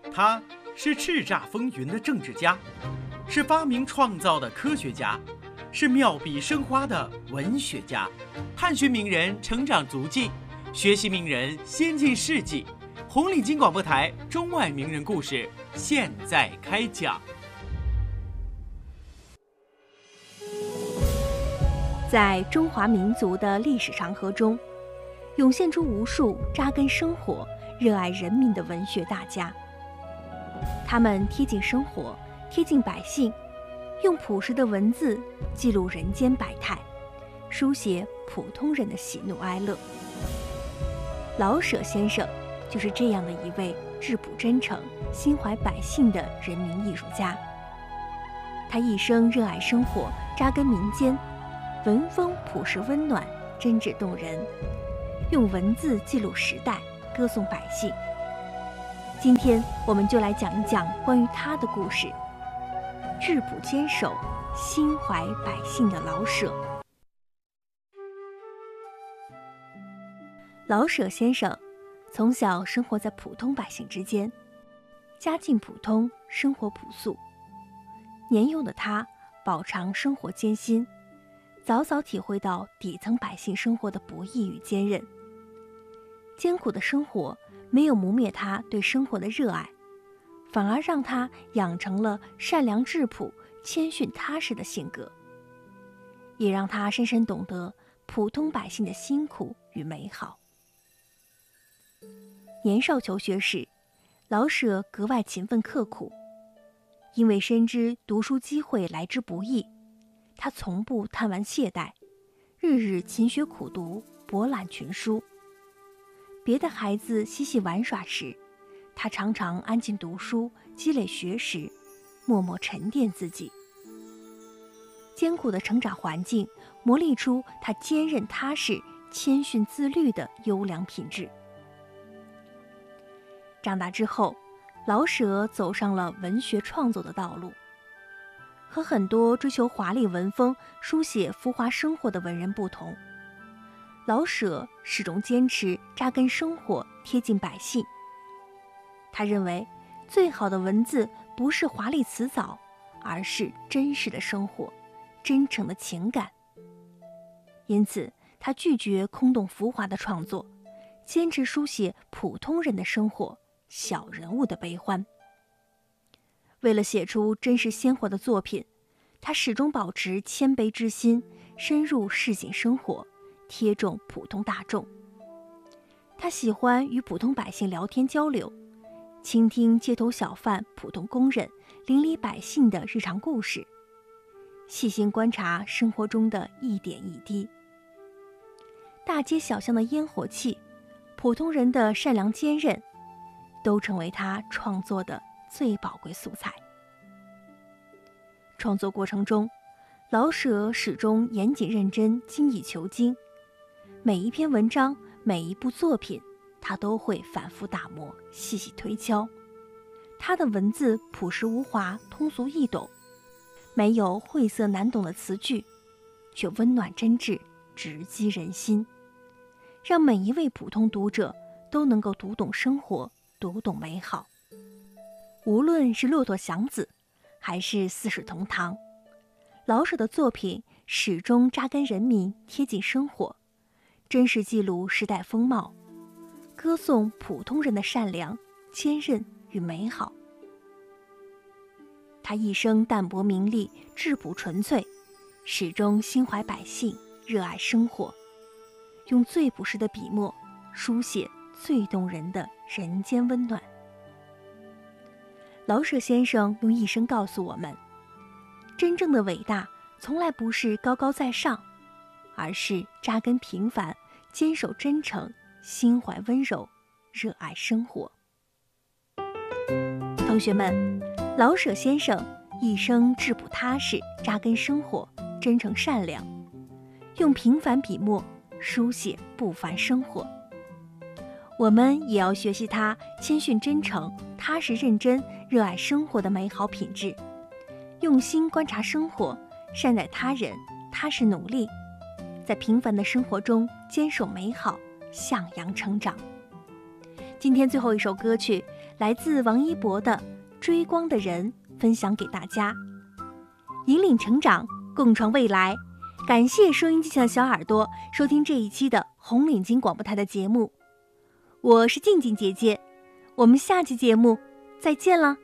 他是叱咤风云的政治家，是发明创造的科学家，是妙笔生花的文学家。探寻名人成长足迹，学习名人先进事迹。红领巾广播台中外名人故事现在开讲。 在中华民族的历史长河中，涌现出无数扎根生活、热爱人民的文学大家。他们贴近生活，贴近百姓，用朴实的文字记录人间百态，书写普通人的喜怒哀乐。老舍先生就是这样的一位质朴真诚、心怀百姓的人民艺术家。他一生热爱生活，扎根民间，文风朴实温暖，真挚动人，用文字记录时代，歌颂百姓。今天我们就来讲一讲关于他的故事，质朴坚守、心怀百姓的老舍。老舍先生从小生活在普通百姓之间，家境普通，生活朴素。年幼的他饱尝生活艰辛，早早体会到底层百姓生活的不易与坚韧。艰苦的生活没有磨灭他对生活的热爱，反而让他养成了善良质朴、谦逊踏实的性格，也让他深深懂得普通百姓的辛苦与美好。年少求学时，老舍格外勤奋刻苦，因为深知读书机会来之不易，他从不贪玩懈怠，日日勤学苦读，博览群书。别的孩子嬉戏玩耍时，他常常安静读书，积累学识，默默沉淀自己。艰苦的成长环境磨砺出他坚韧踏实、谦逊自律的优良品质。长大之后，老舍走上了文学创作的道路。和很多追求华丽文风、书写浮华生活的文人不同，老舍始终坚持扎根生活，贴近百姓。他认为，最好的文字不是华丽辞藻，而是真实的生活，真诚的情感。因此，他拒绝空洞浮华的创作，坚持书写普通人的生活、小人物的悲欢。为了写出真实鲜活的作品，他始终保持谦卑之心，深入市井生活，贴中普通大众。他喜欢与普通百姓聊天交流，倾听街头小贩、普通工人、邻里百姓的日常故事，细心观察生活中的一点一滴。大街小巷的烟火气，普通人的善良坚韧，都成为他创作的最宝贵素材。创作过程中，老舍始终严谨认真，精益求精。每一篇文章，每一部作品，他都会反复打磨，细细推敲。他的文字朴实无华，通俗易懂，没有晦涩难懂的词句，却温暖真挚，直击人心，让每一位普通读者都能够读懂生活，读懂美好。无论是《骆驼祥子》还是《四世同堂》，老舍的作品始终扎根人民，贴近生活，真实记录时代风貌，歌颂普通人的善良、坚韧与美好。他一生淡泊名利，质朴纯粹，始终心怀百姓，热爱生活，用最朴实的笔墨书写最动人的人间温暖。老舍先生用一生告诉我们，真正的伟大从来不是高高在上，而是扎根平凡，坚守真诚，心怀温柔，热爱生活。同学们，老舍先生一生质朴踏实，扎根生活，真诚善良，用平凡笔墨书写不凡生活。我们也要学习他谦逊真诚、踏实认真、热爱生活的美好品质，用心观察生活，善待他人，踏实努力，在平凡的生活中坚守美好，向阳成长。今天最后一首歌曲来自王一博的《追光的人》分享给大家，引领成长，共创未来。感谢收音机前的小耳朵收听这一期的红领巾广播台的节目，我是静静姐姐，我们下期节目再见了。